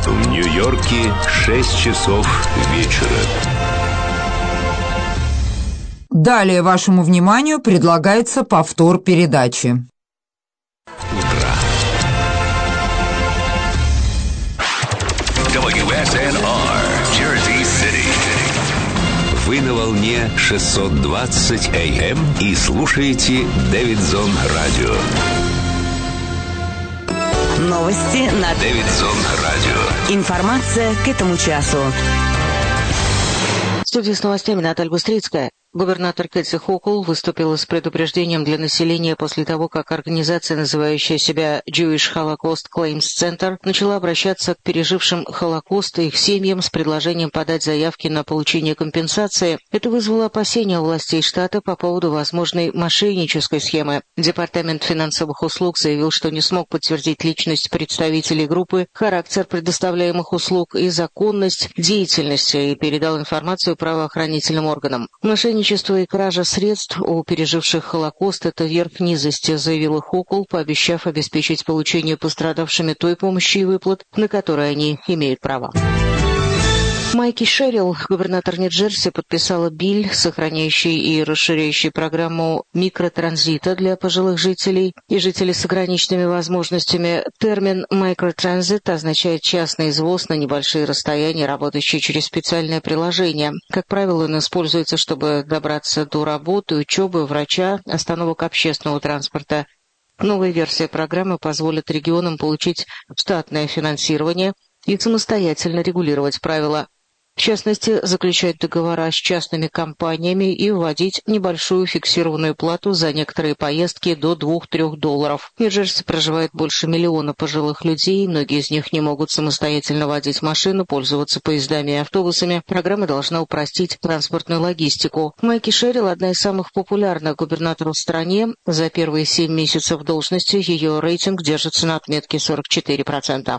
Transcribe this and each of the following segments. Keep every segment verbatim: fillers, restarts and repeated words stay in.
В Нью-Йорке шесть часов вечера. Далее вашему вниманию предлагается повтор передачи. Утро. дабл ю эс эн ар, Jersey City. Вы на волне шестьсот двадцать эй эм и слушаете Дэвидсон Радио. Новости на Дэвидсон Радио. Информация к этому часу. В студии с новостями Наталья Быстрицкая. Губернатор Кэти Хокул выступила с предупреждением для населения после того, как организация, называющая себя Jewish Holocaust Claims Center, начала обращаться к пережившим Холокост и их семьям с предложением подать заявки на получение компенсации. Это вызвало опасения у властей штата по поводу возможной мошеннической схемы. Департамент финансовых услуг заявил, что не смог подтвердить личность представителей группы, характер предоставляемых услуг и законность деятельности и передал информацию правоохранительным органам. Мошенничество и кража средств у переживших Холокост – это верх низости, заявила Хокул, пообещав обеспечить получение пострадавшими той помощи и выплат, на которые они имеют право. Майки Шерилл, губернатор Нью-Джерси, подписала билл, сохраняющий и расширяющий программу микротранзита для пожилых жителей и жителей с ограниченными возможностями. Термин «микротранзит» означает частный извоз на небольшие расстояния, работающий через специальное приложение. Как правило, он используется, чтобы добраться до работы, учебы, врача, остановок общественного транспорта. Новая версия программы позволит регионам получить штатное финансирование и самостоятельно регулировать правила. В частности, заключать договора с частными компаниями и вводить небольшую фиксированную плату за некоторые поездки до двух-трех долларов. В Нью-Джерси проживает больше миллиона пожилых людей, многие из них не могут самостоятельно водить машину, пользоваться поездами и автобусами. Программа должна упростить транспортную логистику. Майки Шерилл – одна из самых популярных губернаторов в стране. За первые семь месяцев должности ее рейтинг держится на отметке сорок четыре процента.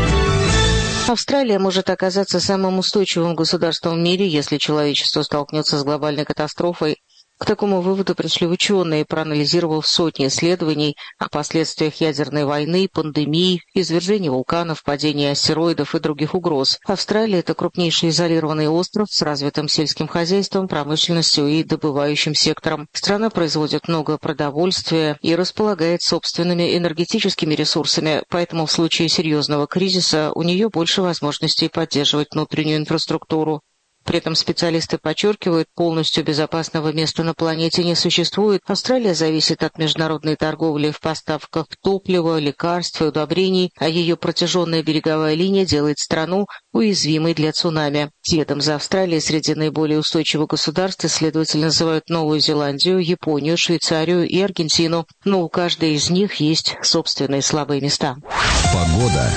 Австралия может оказаться самым устойчивым государством в мире, если человечество столкнется с глобальной катастрофой. К такому выводу пришли ученые, проанализировав сотни исследований о последствиях ядерной войны, пандемии, извержений вулканов, падения астероидов и других угроз. Австралия – это крупнейший изолированный остров с развитым сельским хозяйством, промышленностью и добывающим сектором. Страна производит много продовольствия и располагает собственными энергетическими ресурсами, поэтому в случае серьезного кризиса у нее больше возможностей поддерживать внутреннюю инфраструктуру. При этом специалисты подчеркивают, полностью безопасного места на планете не существует. Австралия зависит от международной торговли в поставках топлива, лекарств и удобрений, а ее протяженная береговая линия делает страну уязвимой для цунами. Следом за Австралией среди наиболее устойчивых государств исследователи называют Новую Зеландию, Японию, Швейцарию и Аргентину, но у каждой из них есть собственные слабые места. Погода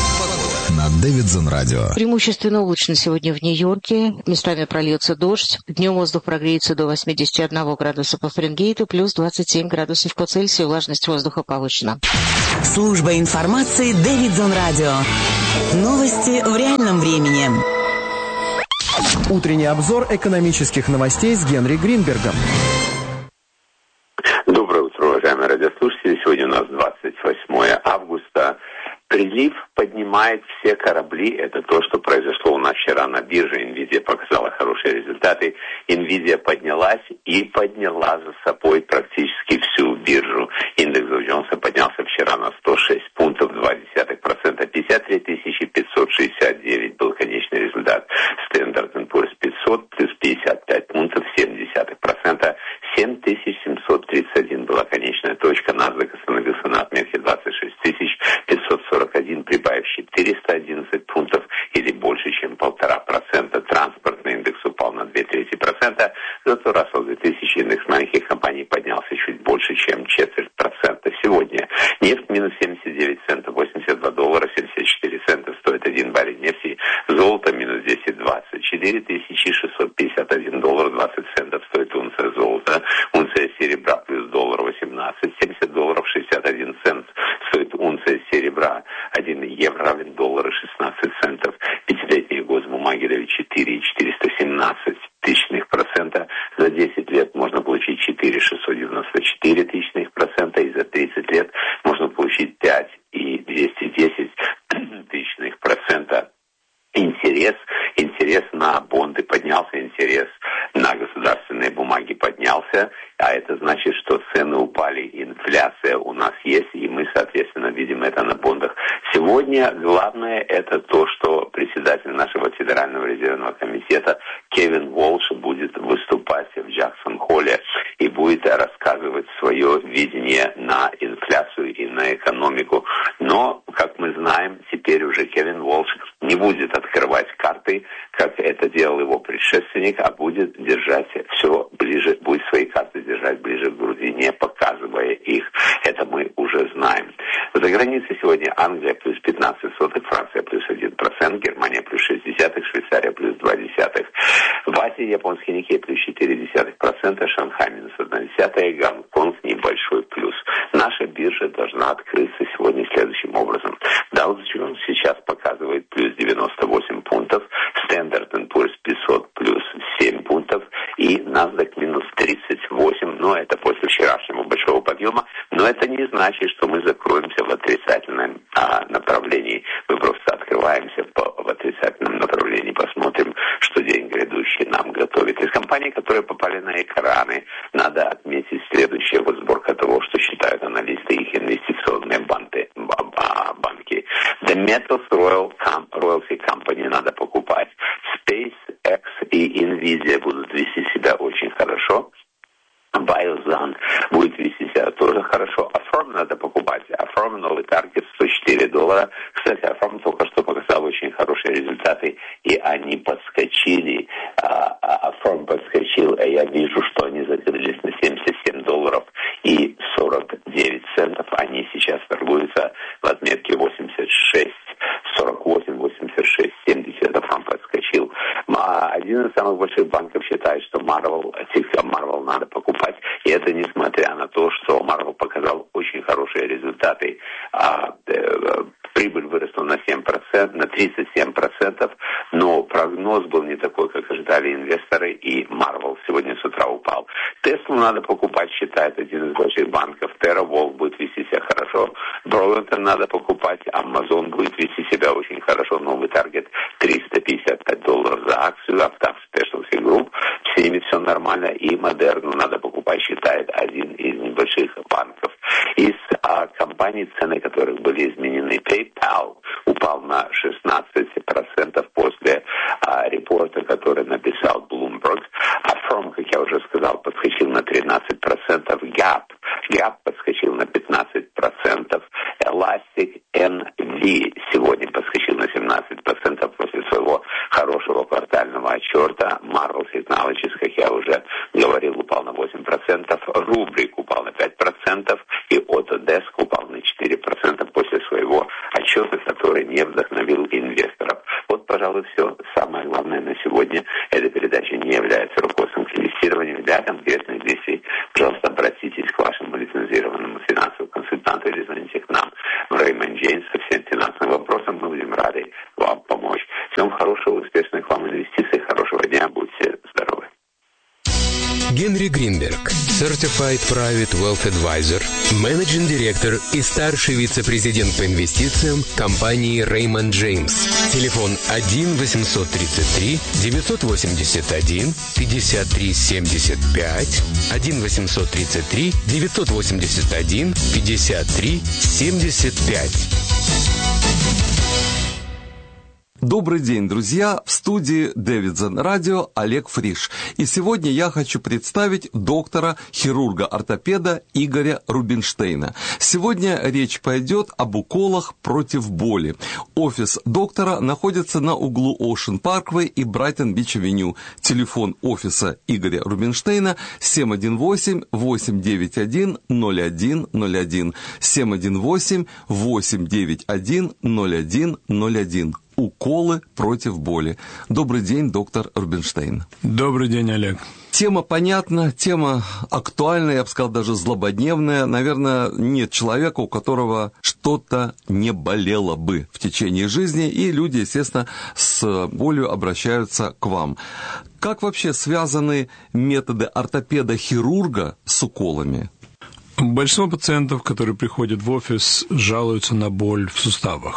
на Дэвидсон Радио. Преимущественно облачно сегодня в Нью-Йорке. Местами прольется дождь. Днем воздух прогреется до восемьдесят один градуса по Фаренгейту, плюс двадцать семь градусов по Цельсию. Влажность воздуха повышена. Служба информации Дэвидсон Радио. Новости в реальном времени. Утренний обзор экономических новостей с Генри Гринбергом. Доброе утро, уважаемые радиослушатели. Сегодня у нас двадцать восьмое августа. Прилив поднимает все корабли. Это то, что произошло у нас вчера на бирже. NVIDIA показала хорошие результаты. NVIDIA поднялась и подняла за собой практически всю биржу. Индекс Доу Джонса поднялся вчера на сто шесть пунктов, два десятых процента. пятьдесят три тысячи пятьсот шестьдесят девять был конечный результат. Standard энд Poor's пятьсот плюс пятьдесят пять пунктов, семь десятых процента. семь тысяч семьсот тридцать один была конечная точка. NASDAQ остановился на отметке двадцать шесть тысяч пятьсот сорок один, прибавив четыреста одиннадцать пунктов или больше, чем полтора процента. Транспортный индекс упал на две трети процента, зато Russell две тысячи индекс маленьких компаний поднялся чуть больше, чем четверть процента. Сегодня нефть минус семьдесят девять центов, восемьдесят два доллара, семьдесят четыре цента стоит один баррель нефти. Золото минус десять двадцать, четыре тысячи шестьсот пятьдесят один доллар, двадцать центов стоит унция золота. Унция серебра плюс доллар восемнадцать, семьдесят долларов шестьдесят один цент стоит унция серебра. один евро равен доллару шестнадцать центов. Пятилетние госбумаги дают четыре целых четыреста семнадцать тысячных процента. За десять лет можно получить четыре целых шестьсот девяносто четыре тысячных процента. И за тридцать лет можно получить пять целых двести десять тысячных процента. интерес на бонды поднялся, интерес на государственные бумаги поднялся, а это значит, что цены упали, инфляция у нас есть, и мы, соответственно, видим это на бондах. Сегодня главное это то, что председатель нашего Федерального резервного комитета Кевин Уолш будет выступать в Джексон-Холле и будет рассказывать свое видение на инфляцию и на экономику. Но, как мы знаем, теперь уже Кевин Уолш не будет открывать карты, как это делал его предшественник, а будет держать все ближе, будет свои карты держать ближе к груди, не показывая их. Это мы уже знаем. За границей сегодня Англия плюс пятнадцать сотых, Франция плюс один процент, Германия плюс шесть десятых, Швейцария плюс два десятых. В Азии японский Никей плюс четыре десятых процента, Шанхай минус одна десятая, Гонконг небольшой плюс. Наша биржа должна открыться сегодня следующим образом. Dow Jones сейчас показывает плюс девяносто восемь пунктов, Standard энд Poor's пятьсот плюс семь пунктов и NASDAQ минус тридцать восемь. Но это после вчерашнего большого подъема. Но это не значит, что мы закроемся в отрицательном а, направлении. Мы просто открываемся по, в отрицательном направлении, посмотрим, что день грядущий нам готовит. Из компаний, которые попали на экраны, надо отметить следующее. Вот сборка того, что считают аналисты, их инвестиционные банки. банки. The Metals Royal Com- Royalty Company надо покупать. SpaceX и Nvidia будут вести себя очень хорошо. Biozan будет вести себя тоже хорошо. Affirm надо покупать. Affirm новый таргет сто четыре доллара. Кстати, Affirm только что показал очень хорошие результаты, и они подскочили. Affirm подскочил, и я вижу, что они закрылись на семьдесят семь долларов и сорок девять центов. Они сейчас торгуются в отметке восемьдесят шесть сорок восемь, восемьдесят шесть семьдесят. Affirm подскочил. Один из самых больших банков считает, что Marvel, Marvel надо покупать. И это несмотря на то, что Marvel показал очень хорошие результаты. А, э, прибыль выросла на семь процентов, на тридцать семь процентов, но прогноз был не такой, как ожидали инвесторы, и Marvel сегодня с утра упал. Теслу надо покупать, считает один из больших банков. TerraWolf будет вести себя хорошо. Burlington надо покупать. Amazon будет вести себя очень хорошо. Новый таргет триста пятьдесят пять долларов за акцию. Aftab Specialty Group. С ними все нормально. И Moderna надо покупать, считает один из небольших банков. Из а, компаний, цены которых были изменены, PayPal упал на шестнадцать процентов после а, репорта, который написал Bloomberg. Affirm, как я уже сказал, подскочил на тринадцать процентов. Gap, Gap подскочил на пятнадцать процентов. Elastic эн ви сегодня подскочил на семнадцать процентов после своего хорошего квартального отчета. Marvel Technologies, как я уже говорил, упал на восемь процентов. Rubrik упал на пять процентов. И Autodesk упал на четыре процента после своего отчета, который не вдохновил инвесторов. Вот, пожалуй, все самое главное на сегодня. Эта передача не является руководством к инвестированию. Для конкретных действий, пожалуйста, обратитесь к вашему лицензированному финансовому консультанту или звоните к нам в Raymond James со всем финансовым вопросом. Мы будем рады вам помочь. Всем хорошего, успешных вам инвестиций, хорошего дня, будьте здоровы. Генри Гринберг, Certified Private Wealth Advisor, Managing Director и старший вице-президент по инвестициям компании Raymond James. Телефон один восемьсот тридцать три девятьсот восемьдесят один пятьдесят три семьдесят пять, один восемьсот тридцать три девятьсот восемьдесят один пятьдесят три семьдесят пять. Добрый день, друзья! В студии Davidson Radio Олег Фриш. И сегодня я хочу представить доктора-хирурга-ортопеда Игоря Рубинштейна. Сегодня речь пойдет об уколах против боли. Офис доктора находится на углу Ocean Parkway и Брайтон-Бич-авеню. Телефон офиса Игоря Рубинштейна семь один восемь восемь девять один ноль один ноль один. семь один восемь восемь девять один ноль один ноль один. Уколы против боли. Добрый день, доктор Рубинштейн. Добрый день, Олег. Тема понятна, тема актуальная, я бы сказал, даже злободневная. Наверное, нет человека, у которого что-то не болело бы в течение жизни, и люди, естественно, с болью обращаются к вам. Как вообще связаны методы ортопеда-хирурга с уколами? Большинство пациентов, которые приходят в офис, жалуются на боль в суставах.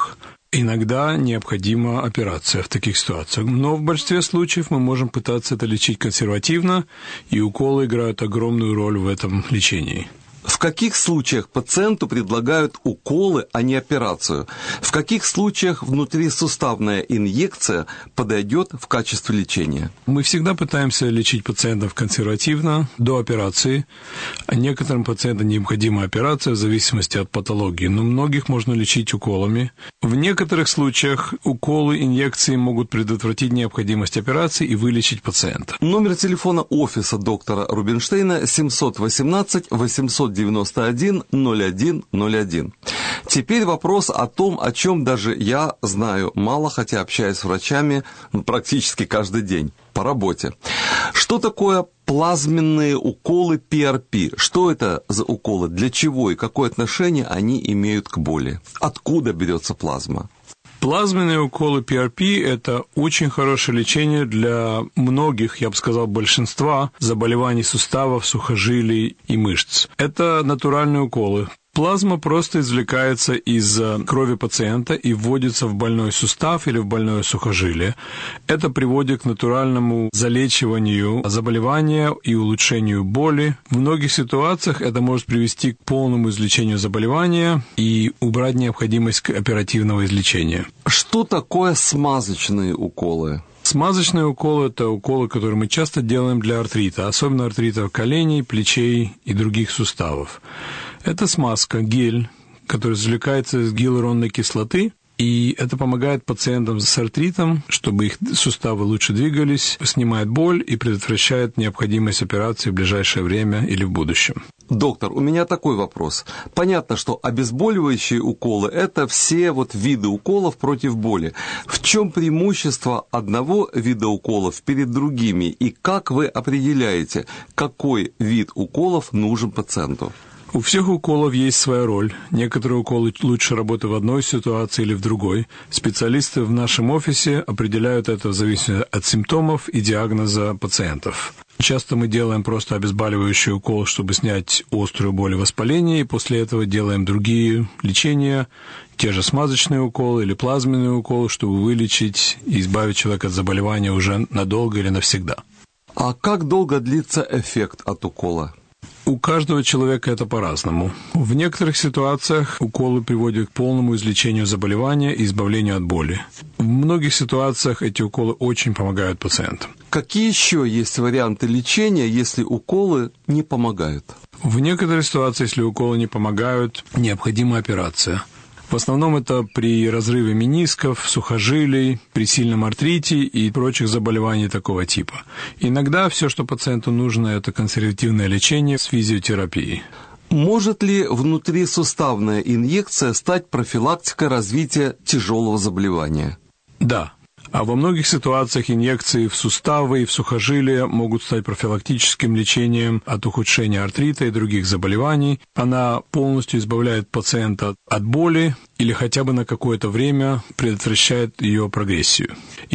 Иногда необходима операция в таких ситуациях, но в большинстве случаев мы можем пытаться это лечить консервативно, и уколы играют огромную роль в этом лечении. В каких случаях пациенту предлагают уколы, а не операцию? В каких случаях внутрисуставная инъекция подойдет в качестве лечения? Мы всегда пытаемся лечить пациентов консервативно, до операции. А некоторым пациентам необходима операция в зависимости от патологии, но многих можно лечить уколами. В некоторых случаях уколы, инъекции могут предотвратить необходимость операции и вылечить пациента. Номер телефона офиса доктора Рубинштейна семь один восемь восемьсот девяносто один ноль один ноль один. Теперь вопрос о том, о чем даже я знаю мало, хотя общаюсь с врачами практически каждый день по работе. Что такое плазменные уколы пи ар пи? Что это за уколы? Для чего и какое отношение они имеют к боли? Откуда берется плазма? Плазменные уколы пи ар пи – это очень хорошее лечение для многих, я бы сказал, большинства заболеваний суставов, сухожилий и мышц. Это натуральные уколы. Плазма просто извлекается из крови пациента и вводится в больной сустав или в больное сухожилие. Это приводит к натуральному залечиванию заболевания и улучшению боли. В многих ситуациях это может привести к полному излечению заболевания и убрать необходимость оперативного излечения. Что такое смазочные уколы? Смазочные уколы – это уколы, которые мы часто делаем для артрита, особенно артрита коленей, плечей и других суставов. Это смазка, гель, который извлекается из гиалуронной кислоты, и это помогает пациентам с артритом, чтобы их суставы лучше двигались, снимает боль и предотвращает необходимость операции в ближайшее время или в будущем. Доктор, у меня такой вопрос. Понятно, что обезболивающие уколы – это все вот виды уколов против боли. В чем преимущество одного вида уколов перед другими, и как вы определяете, какой вид уколов нужен пациенту? У всех уколов есть своя роль. Некоторые уколы лучше работают в одной ситуации или в другой. Специалисты в нашем офисе определяют это в зависимости от симптомов и диагноза пациентов. Часто мы делаем просто обезболивающий укол, чтобы снять острую боль и воспаление, и после этого делаем другие лечения, те же смазочные уколы или плазменные уколы, чтобы вылечить и избавить человека от заболевания уже надолго или навсегда. А как долго длится эффект от укола? У каждого человека это по-разному. В некоторых ситуациях уколы приводят к полному излечению заболевания и избавлению от боли. В многих ситуациях эти уколы очень помогают пациентам. Какие еще есть варианты лечения, если уколы не помогают? В некоторых ситуациях, если уколы не помогают, необходима операция. В основном это при разрыве менисков, сухожилий, при сильном артрите и прочих заболеваниях такого типа. Иногда все, что пациенту нужно, это консервативное лечение с физиотерапией. Может ли внутрисуставная инъекция стать профилактикой развития тяжелого заболевания? Да. А во многих ситуациях инъекции в суставы и в сухожилия могут стать профилактическим лечением от ухудшения артрита и других заболеваний. Она полностью избавляет пациента от боли или хотя бы на какое-то время предотвращает ее прогрессию.